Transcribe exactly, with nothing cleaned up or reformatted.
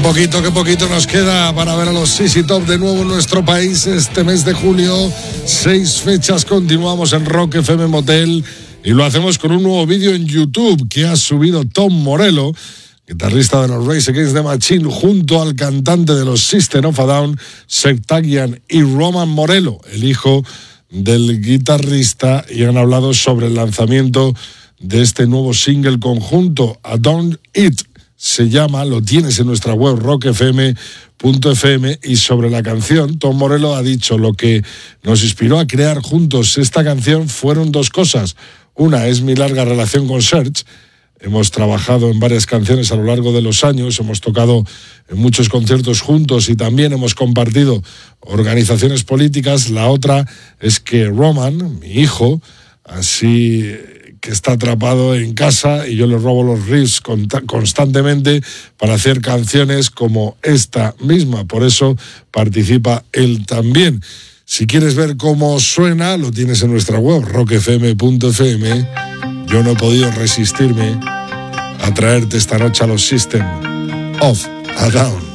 poquito, qué poquito nos queda para ver a los C C Top de nuevo en nuestro país este mes de julio. Seis fechas, continuamos en Rock F M Motel y lo hacemos con un nuevo vídeo en YouTube que ha subido Tom Morello, guitarrista de los Rage Against the Machine, junto al cantante de los System of a Down, Seth Tagian, y Roman Morello, el hijo del guitarrista, y han hablado sobre el lanzamiento de este nuevo single conjunto, A Don't It se llama, lo tienes en nuestra web rock f m punto f m, y sobre la canción Tom Morello ha dicho: lo que nos inspiró a crear juntos esta canción fueron dos cosas. Una es mi larga relación con Serge. Hemos trabajado en varias canciones a lo largo de los años, hemos tocado en muchos conciertos juntos y también hemos compartido organizaciones políticas. La otra es que Roman, mi hijo, así que está atrapado en casa y yo le robo los riffs constantemente para hacer canciones como esta misma. Por eso participa él también. Si quieres ver cómo suena, lo tienes en nuestra web, rock f m punto f m. Yo no he podido resistirme a traerte esta noche a los System of a Down.